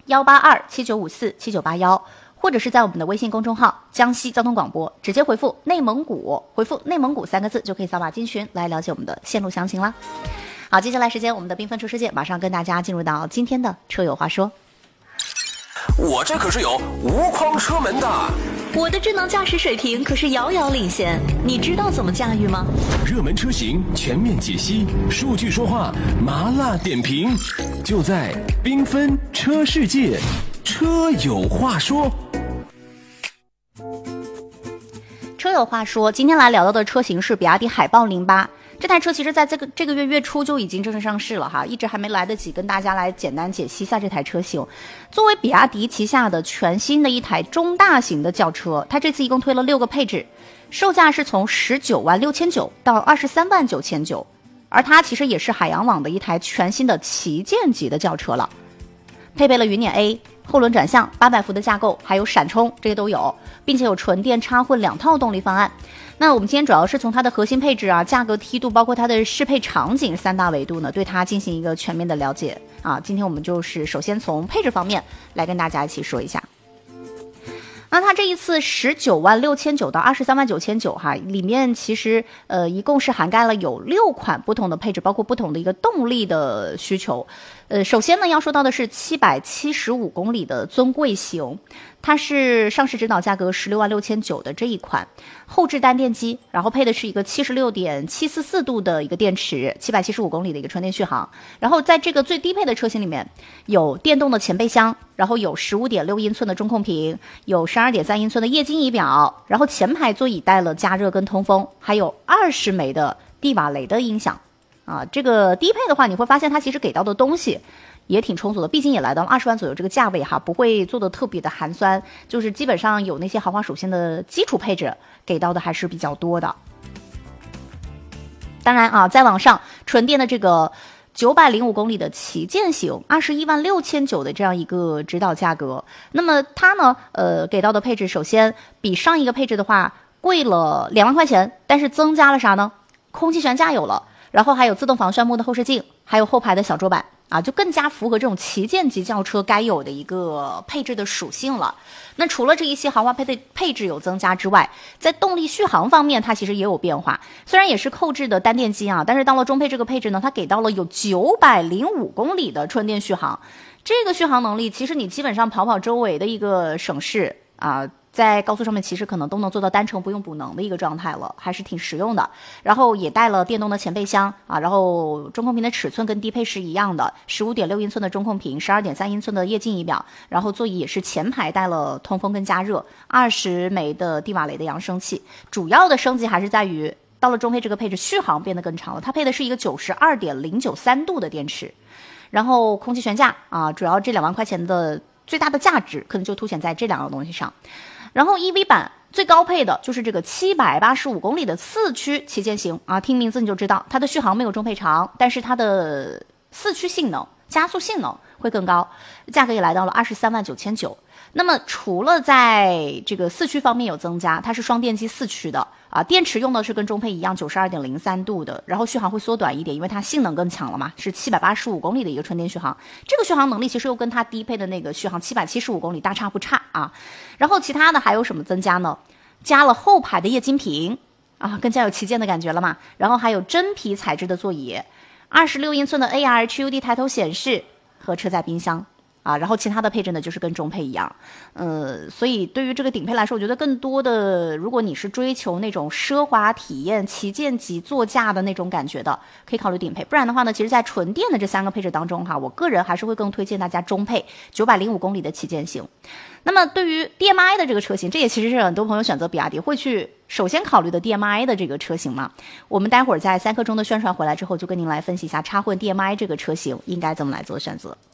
18279547981，或者是在我们的微信公众号江西交通广播，直接回复内蒙古，回复内蒙古3个字就可以扫码进群来了解我们的线路详情啦。好，接下来时间我们的缤纷车世界马上跟大家进入到今天的车友话说。 我这可是有无框车门的， 我的智能驾驶水平可是遥遥领先，你知道怎么驾驭吗？ 热门车型全面解析，数据说话，麻辣点评，就在缤纷车世界，车友话说。 车友话说，今天来聊到的车型是比亚迪海豹08。这台车其实在这个月初就已经正式上市了哈，一直还没来得及跟大家来简单解析一下这台车型。作为比亚迪旗下的全新的一台中大型的轿车，它这次一共推了6个配置，售价是从19.699万到23.999万，而它其实也是海洋网的一台全新的旗舰级的轿车了，配备了云辇 A、后轮转向、800伏的架构，还有闪充，这些都有，并且有纯电插混2套动力方案。那我们今天主要是从它的核心配置啊、价格梯度，包括它的适配场景3大维度呢，对它进行一个全面的了解啊。今天我们就是首先从配置方面来跟大家一起说一下。那它这一次19.699万到23.999万哈，里面其实一共是涵盖了有6款不同的配置，包括不同的一个动力的需求。首先呢要说到的是775公里的尊贵型，它是上市指导价格16.699万的这一款，后置单电机，然后配的是一个76.744度的一个电池，775公里的一个纯电续航。然后在这个最低配的车型里面，有电动的前备箱，然后有15.6英寸的中控屏，有12.3英寸的液晶仪表，然后前排座椅带了加热跟通风，还有20枚的蒂瓦雷的音响。啊，这个低配的话，你会发现它其实给到的东西也挺充足的，毕竟也来到了20万左右这个价位哈，不会做的特别的寒酸，就是基本上有那些豪华属性的基础配置给到的还是比较多的。当然啊，再往上纯电的这个905公里的旗舰型，21.699万的这样一个指导价格，那么它呢，给到的配置首先比上一个配置的话贵了2万块钱，但是增加了啥呢？空气悬架有了。然后还有自动防眩目的后视镜，还有后排的小桌板啊，就更加符合这种旗舰级轿车该有的一个配置的属性了。那除了这一些豪华配置有增加之外，在动力续航方面它其实也有变化，虽然也是后置的单电机啊，但是到了中配这个配置呢，它给到了有905公里的纯电续航。这个续航能力其实你基本上跑周围的一个省市啊，在高速上面其实可能都能做到单程不用补能的一个状态了，还是挺实用的。然后也带了电动的前备箱啊，然后中控屏的尺寸跟低配是一样的，15.6英寸的中控屏，12.3英寸的液晶仪表，然后座椅也是前排带了通风跟加热，20枚的蒂瓦雷的扬声器。主要的升级还是在于到了中配这个配置，续航变得更长了，它配的是一个92.093度的电池，然后空气悬架啊，主要这2万块钱的最大的价值可能就凸显在这2个东西上。然后 EV 版最高配的就是这个785公里的4驱旗舰型啊，听名字你就知道它的续航没有中配长，但是它的4驱性能、加速性能会更高，价格也来到了23.999万。那么除了在这个4驱方面有增加，它是双电机4驱的啊，电池用的是跟中配一样92.03度的，然后续航会缩短一点，因为它性能更强了嘛，是785公里的一个纯电续航。这个续航能力其实又跟它低配的那个续航775公里大差不差啊。然后其他的还有什么增加呢？加了后排的液晶屏啊，更加有旗舰的感觉了嘛。然后还有真皮材质的座椅，26英寸的 AR HUD 抬头显示和车载冰箱。啊，然后其他的配置呢，就是跟中配一样，所以对于这个顶配来说，我觉得更多的，如果你是追求那种奢华体验、旗舰级座驾的那种感觉的，可以考虑顶配。不然的话呢，其实在纯电的这3个配置当中哈，我个人还是会更推荐大家中配905公里的旗舰型。那么对于 DMI 的这个车型，这也其实是很多朋友选择比亚迪会去首先考虑的 DMI 的这个车型嘛。我们待会儿在3刻钟的宣传回来之后，就跟您来分析一下插混 DMI 这个车型应该怎么来做选择。